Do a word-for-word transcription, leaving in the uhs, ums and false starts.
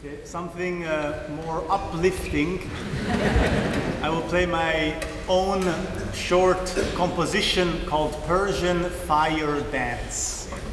Okay, something uh, more uplifting. I will play my own short composition called Persian Fire Dance.